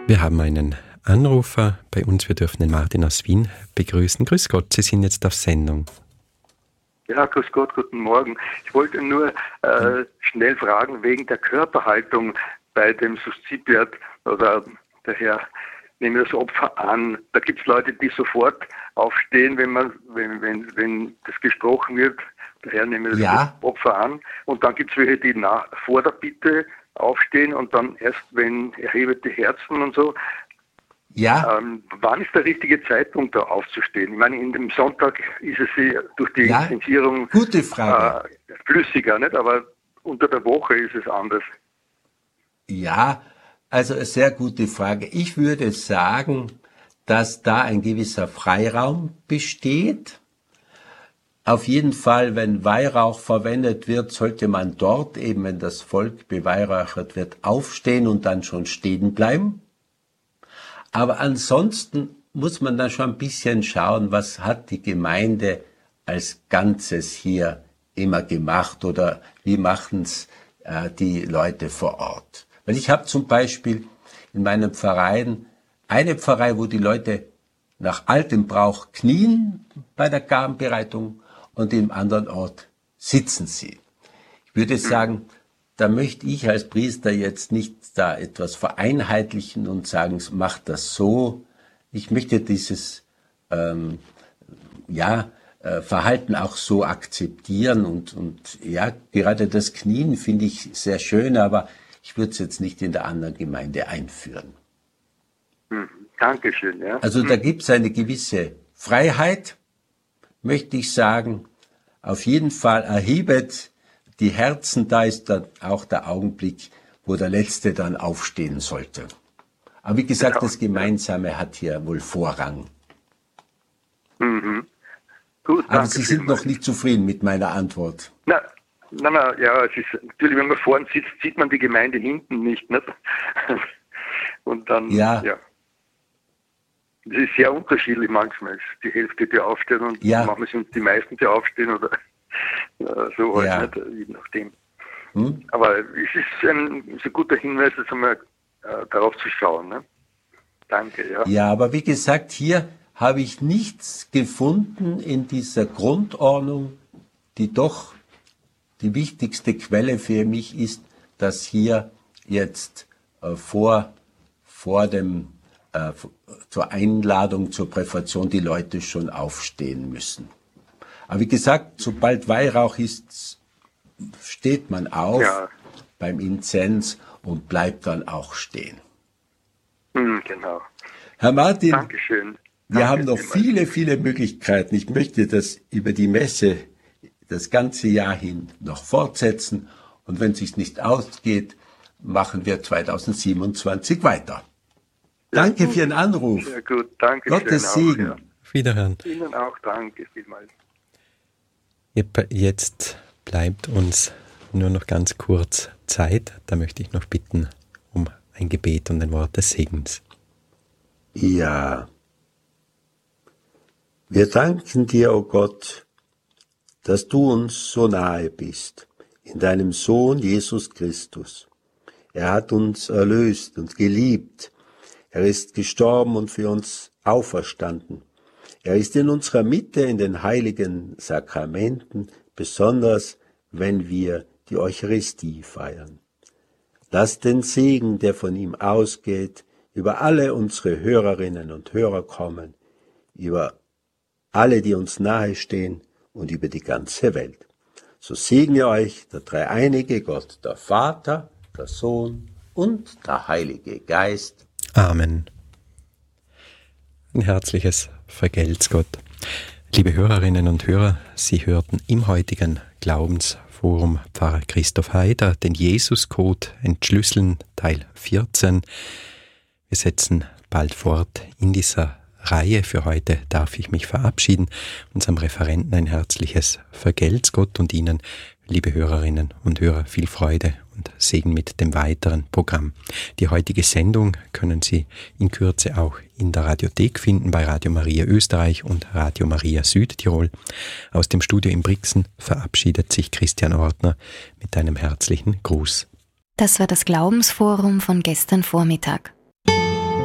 Wir haben einen Anrufer bei uns. Wir dürfen den Martin aus Wien begrüßen. Grüß Gott, Sie sind jetzt auf Sendung. Ja, grüß Gott, guten Morgen. Ich wollte nur schnell fragen, wegen der Körperhaltung bei dem Suszipiat oder der Herr nehme das Opfer an. Da gibt es Leute, die sofort aufstehen, wenn das gesprochen wird. Der Herr nehme das Opfer an. Und dann gibt es welche, die vor der Bitte aufstehen und dann erst, wenn erhebet die Herzen und so. Ja. Wann ist der richtige Zeitpunkt, da aufzustehen? Ich meine, in dem Sonntag ist es durch die Intensierung gute Frage. Flüssiger, nicht? Aber unter der Woche ist es anders. Ja, also eine sehr gute Frage. Ich würde sagen, dass da ein gewisser Freiraum besteht. Auf jeden Fall, wenn Weihrauch verwendet wird, sollte man dort eben, wenn das Volk beweihräuchert wird, aufstehen und dann schon stehen bleiben. Aber ansonsten muss man da schon ein bisschen schauen, was hat die Gemeinde als Ganzes hier immer gemacht oder wie machen es die Leute vor Ort. Weil ich habe zum Beispiel in meinem Verein eine Pfarrei, wo die Leute nach altem Brauch knien bei der Gabenbereitung und im anderen Ort sitzen sie. Ich würde sagen, da möchte ich als Priester jetzt nicht da etwas vereinheitlichen und sagen, macht das so. Ich möchte dieses Verhalten auch so akzeptieren und ja, gerade das Knien finde ich sehr schön, aber ich würde es jetzt nicht in der anderen Gemeinde einführen. Dankeschön. Ja. Also da gibt es eine gewisse Freiheit, möchte ich sagen. Auf jeden Fall erhebet die Herzen, da ist dann auch der Augenblick, wo der Letzte dann aufstehen sollte. Aber wie gesagt, das Gemeinsame hat hier wohl Vorrang. Gut, aber Sie sind noch nicht zufrieden mit meiner Antwort. Nein, ja, es ist natürlich, wenn man vorne sitzt, sieht man die Gemeinde hinten nicht. Und dann, ja. Es ist sehr unterschiedlich manchmal. Es ist die Hälfte, die aufsteht und manchmal sind die meisten, die aufstehen oder so halt, nicht, je nachdem. Aber es ist ein guter Hinweis, jetzt einmal darauf zu schauen. Ne? Danke, ja. Ja, aber wie gesagt, hier habe ich nichts gefunden in dieser Grundordnung, die doch die wichtigste Quelle für mich ist, dass hier jetzt vor dem zur Einladung zur Präfation die Leute schon aufstehen müssen. Aber wie gesagt, sobald Weihrauch ist, steht man auf beim Inzens und bleibt dann auch stehen. Genau. Herr Martin, Dankeschön. Wir haben noch viele Möglichkeiten. Ich möchte das über die Messe das ganze Jahr hin noch fortsetzen. Und wenn es sich nicht ausgeht, machen wir 2027 weiter. Danke für Ihren Anruf. Sehr gut, danke. Gottes Segen. Ja. Auf Wiederhören. Ihnen auch, danke vielmals. Jetzt bleibt uns nur noch ganz kurz Zeit. Da möchte ich noch bitten um ein Gebet und ein Wort des Segens. Ja. Wir danken dir, o Gott, dass du uns so nahe bist, in deinem Sohn Jesus Christus. Er hat uns erlöst und geliebt. Er ist gestorben und für uns auferstanden. Er ist in unserer Mitte in den heiligen Sakramenten, besonders wenn wir die Eucharistie feiern. Lass den Segen, der von ihm ausgeht, über alle unsere Hörerinnen und Hörer kommen, über alle, die uns nahestehen und über die ganze Welt. So segne euch der dreieinige Gott, der Vater, der Sohn und der Heilige Geist. Amen. Ein herzliches Vergelt's Gott. Liebe Hörerinnen und Hörer, Sie hörten im heutigen Glaubensforum Pfarrer Christoph Haider den Jesuscode entschlüsseln, Teil 14. Wir setzen bald fort in dieser Reihe. Für heute darf ich mich verabschieden. Unserem Referenten ein herzliches Vergelt's Gott und Ihnen, liebe Hörerinnen und Hörer, viel Freude und Segen mit dem weiteren Programm. Die heutige Sendung können Sie in Kürze auch in der Radiothek finden, bei Radio Maria Österreich und Radio Maria Südtirol. Aus dem Studio in Brixen verabschiedet sich Christian Ortner mit einem herzlichen Gruß. Das war das Glaubensforum von gestern Vormittag.